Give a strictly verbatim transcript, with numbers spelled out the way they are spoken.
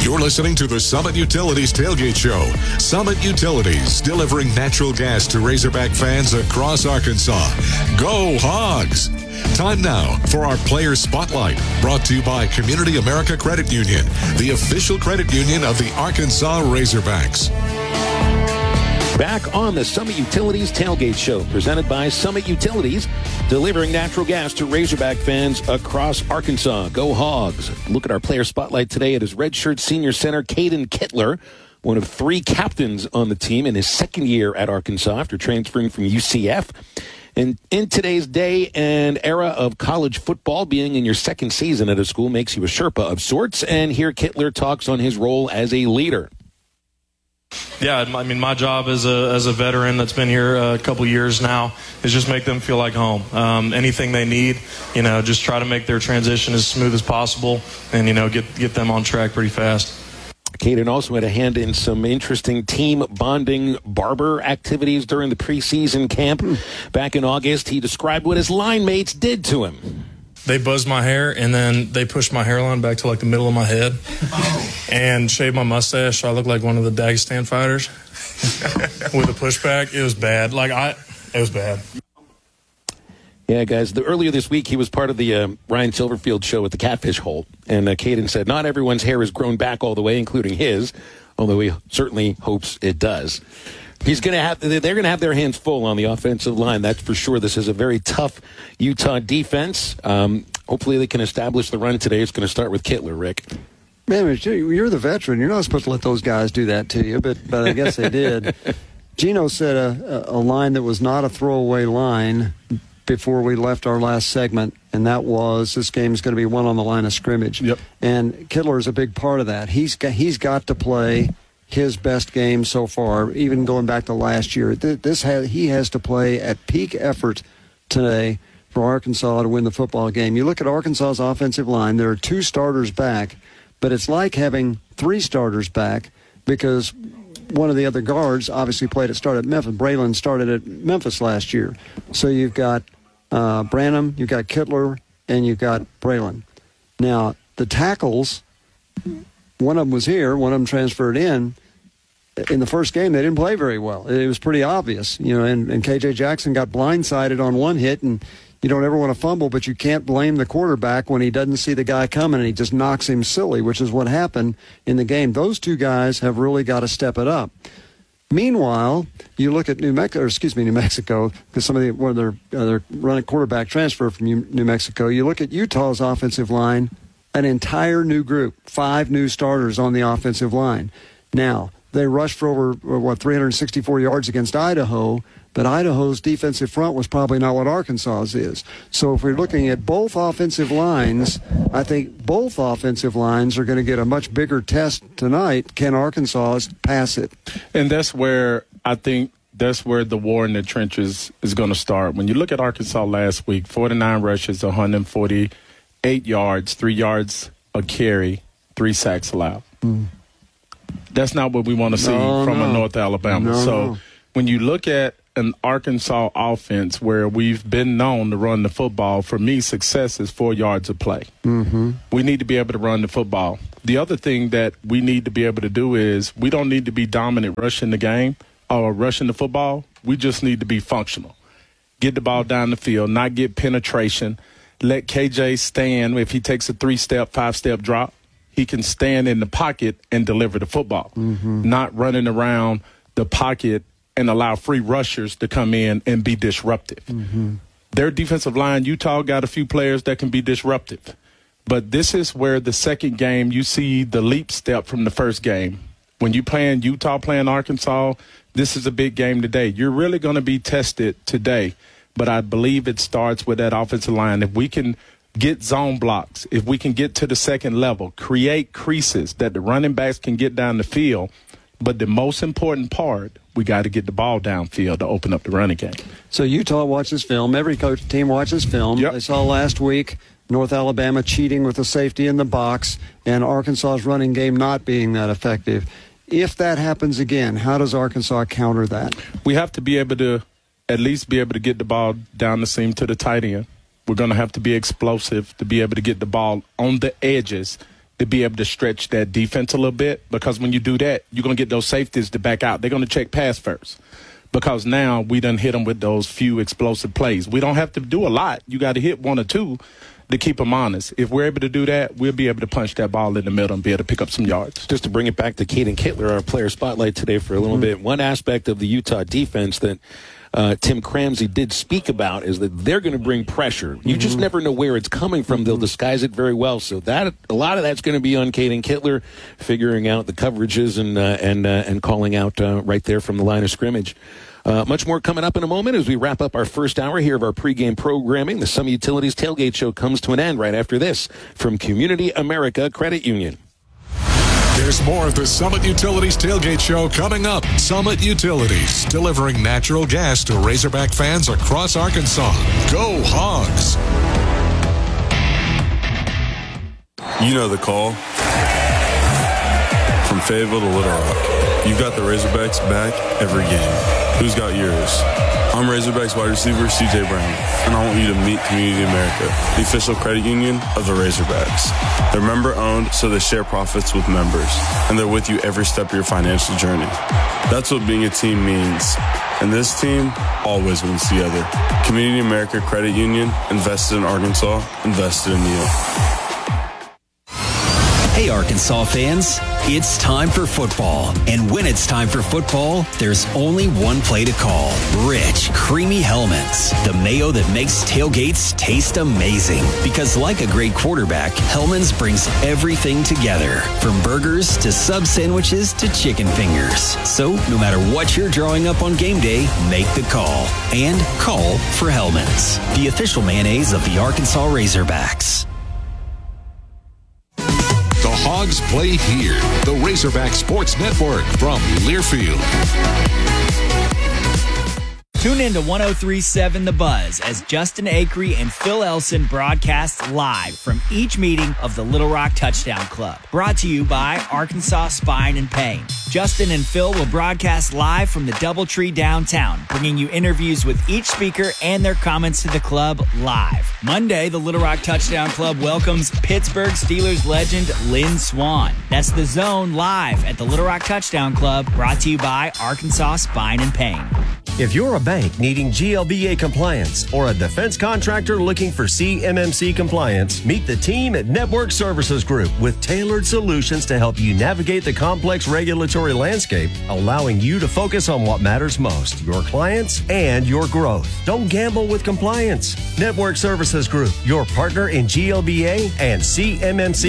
You're listening to the Summit Utilities Tailgate Show. Summit Utilities, delivering natural gas to Razorback fans across Arkansas. Go Hogs! Time now for our Player Spotlight, brought to you by Community America Credit Union, the official credit union of the Arkansas Razorbacks. Back on the Summit Utilities Tailgate Show, presented by Summit Utilities, delivering natural gas to Razorback fans across Arkansas. Go Hogs! Look at our Player Spotlight today. It is redshirt senior center Caden Kittler, one of three captains on the team in his second year at Arkansas after transferring from U C F. And in today's day and era of college football, being in your second season at a school makes you a Sherpa of sorts. And here Kittler talks on his role as a leader. Yeah, I mean, my job as a as a veteran that's been here a couple years now is just make them feel like home. Um, anything they need, you know, just try to make their transition as smooth as possible and, you know, get, get them on track pretty fast. Caden also had a hand in some interesting team bonding barber activities during the preseason camp. Back in August, he described what his line mates did to him. They buzzed my hair, and then they pushed my hairline back to, like, the middle of my head and shaved my mustache so I looked like one of the Dagestan fighters with a pushback. It was bad. Like, I, it was bad. Yeah, guys, the, earlier this week, he was part of the uh, Ryan Silverfield show at the Catfish Hole, and uh, Caden said not everyone's hair has grown back all the way, including his, although he certainly hopes it does. He's going to have, they're going to have their hands full on the offensive line, that's for sure. This is a very tough Utah defense. Um, hopefully they can establish the run today. It's going to start with Kittler, Rick. Man, you're the veteran. You're not supposed to let those guys do that to you, but, but I guess they did. Gino said a, a line that was not a throwaway line before we left our last segment, and that was this game is going to be won on the line of scrimmage. Yep. And Kittler is a big part of that. He's got, he's got to play his best game so far, even going back to last year. This has, he has to play at peak effort today for Arkansas to win the football game. You look at Arkansas's offensive line, there are two starters back, but it's like having three starters back because one of the other guards obviously played at start at Memphis. Braylon started at Memphis last year. So you've got uh, Branham, you've got Kittler, and you've got Braylon. Now, the tackles, one of them was here, one of them transferred in. In the first game, they didn't play very well. It was pretty obvious, you know, and, and K J Jackson got blindsided on one hit, and you don't ever want to fumble, but you can't blame the quarterback when he doesn't see the guy coming and he just knocks him silly, which is what happened in the game. Those two guys have really got to step it up. Meanwhile, you look at New Mexico, or excuse me, New Mexico, because some of the one of their uh, their running quarterback transfer from New Mexico. You look at Utah's offensive line, an entire new group, five new starters on the offensive line. Now, they rushed for over, what, three hundred sixty-four yards against Idaho, but Idaho's defensive front was probably not what Arkansas's is. So if we're looking at both offensive lines, I think both offensive lines are going to get a much bigger test tonight. Can Arkansas pass it? And that's where I think that's where the war in the trenches is going to start. When you look at Arkansas last week, forty-nine rushes, one hundred forty-eight yards, three yards a carry, three sacks allowed. Mm. That's not what we want to see no, from no. a North Alabama. No, so no. when you look at an Arkansas offense where we've been known to run the football, for me, success is four yards of play. Mm-hmm. We need to be able to run the football. The other thing that we need to be able to do is we don't need to be dominant rushing the game or rushing the football. We just need to be functional. Get the ball down the field, not get penetration. Let K J stand. If he takes a three-step, five-step drop, he can stand in the pocket and deliver the football, mm-hmm. not running around the pocket and allow free rushers to come in and be disruptive. Mm-hmm. Their defensive line, Utah got a few players that can be disruptive. But this is where the second game, you see the leap step from the first game. When you playing Utah, playing Arkansas, this is a big game today. You're really going to be tested today. But I believe it starts with that offensive line. If we can get zone blocks, if we can get to the second level, create creases that the running backs can get down the field. But the most important part, we got to get the ball downfield to open up the running game. So Utah watches film. Every coach team watches film. Yep. They saw last week North Alabama cheating with the safety in the box and Arkansas's running game not being that effective. If that happens again, how does Arkansas counter that? We have to be able to at least be able to get the ball down the seam to the tight end. We're going to have to be explosive to be able to get the ball on the edges to be able to stretch that defense a little bit, because when you do that, you're going to get those safeties to back out. They're going to check pass first, because now we done hit them with those few explosive plays. We don't have to do a lot. You got to hit one or two to keep them honest. If we're able to do that, we'll be able to punch that ball in the middle and be able to pick up some yards. Just to bring it back to Caden Kittler, our player spotlight today for a little mm-hmm. bit, one aspect of the Utah defense that Uh, Tim Cramsey did speak about is that they're going to bring pressure. You mm-hmm. just never know where it's coming from. Mm-hmm. They'll disguise it very well. So that a lot of that's going to be on Caden Kittler, figuring out the coverages and uh, and uh, and calling out uh, right there from the line of scrimmage. Uh, much more coming up in a moment as we wrap up our first hour here of our pregame programming. The Summit Utilities Tailgate Show comes to an end right after this from Community America Credit Union. There's more of the Summit Utilities Tailgate Show coming up. Summit Utilities, delivering natural gas to Razorback fans across Arkansas. Go Hogs! You know the call. From Fayetteville to Little Rock, you've got the Razorbacks back every game. Who's got yours? I'm Razorbacks wide receiver C J Brown, and I want you to meet Community America, the official credit union of the Razorbacks. They're member-owned, so they share profits with members, and they're with you every step of your financial journey. That's what being a team means, and this team always wins together. Community America Credit Union, invested in Arkansas, invested in you. Hey, Arkansas fans, it's time for football. And when it's time for football, there's only one play to call. Rich, creamy Hellmann's, the mayo that makes tailgates taste amazing. Because like a great quarterback, Hellmann's brings everything together, from burgers to sub sandwiches to chicken fingers. So no matter what you're drawing up on game day, make the call. And call for Hellmann's, the official mayonnaise of the Arkansas Razorbacks. The Hogs play here. The Razorback Sports Network from Learfield. Tune in to one oh three point seven The Buzz as Justin Acree and Phil Elson broadcast live from each meeting of the Little Rock Touchdown Club. Brought to you by Arkansas Spine and Pain. Justin and Phil will broadcast live from the Doubletree downtown, bringing you interviews with each speaker and their comments to the club live. Monday, the Little Rock Touchdown Club welcomes Pittsburgh Steelers legend Lynn Swann. That's The Zone live at the Little Rock Touchdown Club, brought to you by Arkansas Spine and Pain. If you're a bank needing G L B A compliance or a defense contractor looking for C M M C compliance, meet the team at Network Services Group with tailored solutions to help you navigate the complex regulatory landscape, allowing you to focus on what matters most, your clients and your growth. Don't gamble with compliance. Network Services Group, your partner in G L B A and C M M C